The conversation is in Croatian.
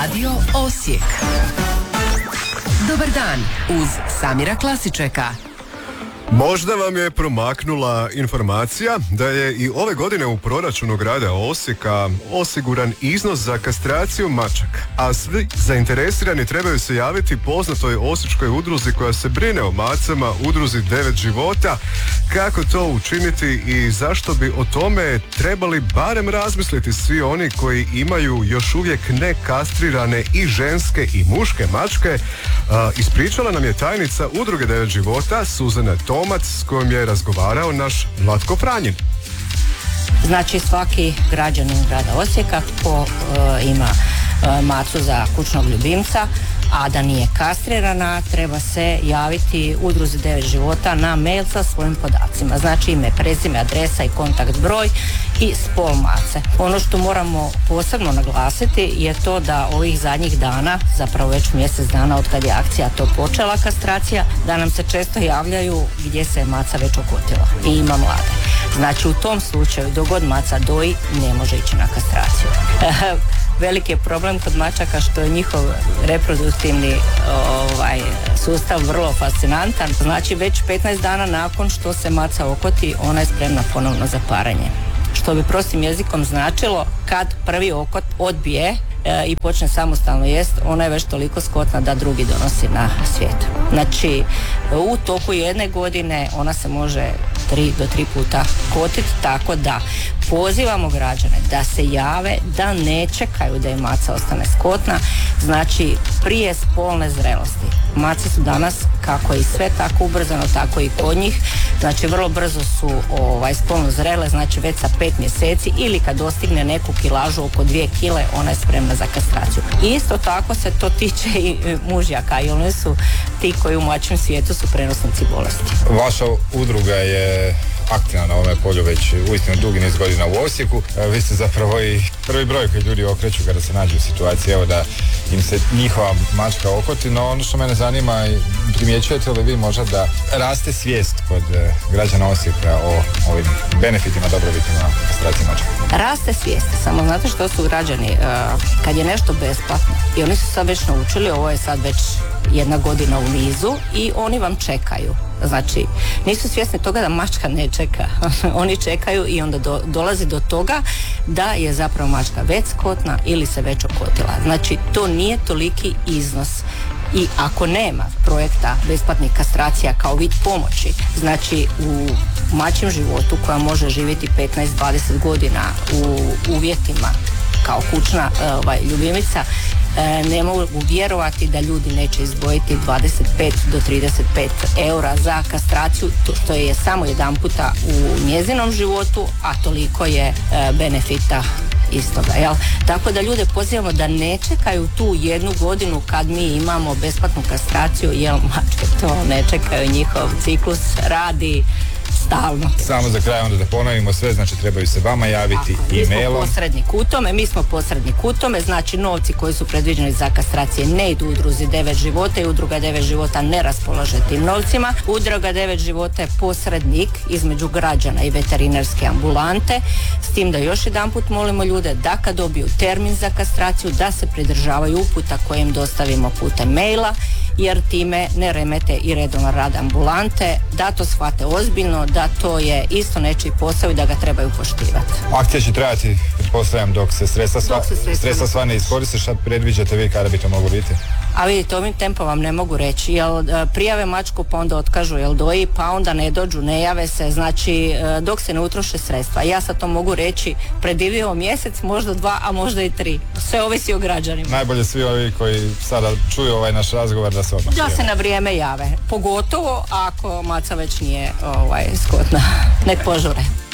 Radio Osijek. Dobar dan uz Samira Klasičeka. Možda vam je promaknula informacija da je i ove godine u proračunu grada Osijeka osiguran iznos za kastraciju mačaka, a svi zainteresirani trebaju se javiti poznatoj osječkoj udruzi koja se brine o macama, udruzi 9 života. Kako to učiniti i zašto bi o tome trebali barem razmisliti svi oni koji imaju još uvijek nekastrirane i ženske i muške mačke, ispričala nam je tajnica udruge 9 života Suzana Tomac, s kojom je razgovarao naš Vlatko Franjin. Znači svaki građanin grada Osijeka ko ima macu za kućnog ljubimca, a da nije kastrirana, treba se javiti udruzi 9 života na mail sa svojim podacima. Znači ime, prezime, adresa i kontakt broj i spol mace. Ono što moramo posebno naglasiti je to da ovih zadnjih dana, zapravo već mjesec dana od kad je akcija to počela kastracija, da nam se često javljaju gdje se maca već okotila i ima mlade. Znači u tom slučaju dok god maca doji ne može ići na kastraciju. Veliki je problem kod mačaka što je njihov reproduktivni sustav vrlo fascinantan. Znači već 15 dana nakon što se maca okoti, ona je spremna ponovno za paranje. Što bi prostim jezikom značilo kad prvi okot odbije i počne samostalno jest, ona je već toliko skotna da drugi donosi na svijet. Znači u toku jedne godine ona se može 3 do 3 puta kotiti, tako da pozivamo građane da se jave, da ne čekaju da im maca ostane skotna, znači prije spolne zrelosti. Mace su danas, kako i sve, tako ubrzano, tako i kod njih, znači vrlo brzo su spolno zrele, znači već sa 5 mjeseci ili kad dostigne neku kilažu oko 2 kile, ona je spremna za kastraciju. Isto tako se to tiče i mužjaka, i oni su ti koji u mačjem svijetu su prenosnici bolesti. Vaša udruga je aktivna na ovome polju već uistinu dugi niz godina u Osijeku. Vi ste zapravo i prvi broj koji ljudi okreću kada se nađu u situaciji da im se njihova mačka okoti, no ono što mene zanima, primjećujete li vi možda da raste svijest kod građana Osijeka o ovim benefitima, dobrobitima kastracije mačka? Raste svijest, samo znate što su građani, kad je nešto besplatno i oni su sad već naučili, ovo je sad već 1 godina u nizu i oni vam čekaju. Znači, nisu svjesni toga da mačka ne čeka. Oni čekaju i onda dolazi do toga da je zapravo mačka već skotna ili se već okotila. Znači, to nije toliki iznos. I ako nema projekta besplatnih kastracija kao vid pomoći, znači u mačjem životu koja može živjeti 15-20 godina u uvjetima kao kućna ljubimica, ne mogu vjerovati da ljudi neće izdvojiti 25 do 35 eura za kastraciju, što je samo jedan puta u njezinom životu, a toliko je benefita istoga, jel? Tako da ljude pozivamo da ne čekaju tu 1 godinu kad mi imamo besplatnu kastraciju, jel mačke to ne čekaju, njihov ciklus radi stalno. Samo za kraj onda da ponovimo sve, znači trebaju se vama javiti e-mailom. Mi smo posrednik u tome, znači novci koji su predviđeni za kastracije ne idu udruzi 9 života i udruga 9 života ne raspolaže tim novcima. Udruga 9 života je posrednik između građana i veterinarske ambulante, s tim da još jedanput molimo ljude da kad dobiju termin za kastraciju da se pridržavaju uputa koje im dostavimo putem maila, jer time ne remete i redovan rad ambulante, da to shvate ozbiljno, da to je isto nečiji posao i da ga trebaju poštivati. Akcija će trajati, pretpostavljam, dok se sredstva sva ne iskoriste. Šta predviđate vi kada bi to moglo biti? A vidite, ovim tempom vam ne mogu reći, jel prijave mačku pa onda otkažu, jel doji, pa onda ne dođu, ne jave se, znači dok se ne utroše sredstva. Ja sad to mogu reći, predivio mjesec, možda 2, a možda i 3. Sve ovisi o građanima. Najbolje svi ovi koji sada čuju ovaj naš razgovor da se odmah da se na vrijeme jave, pogotovo ako maca već nije skotna. Nek požure.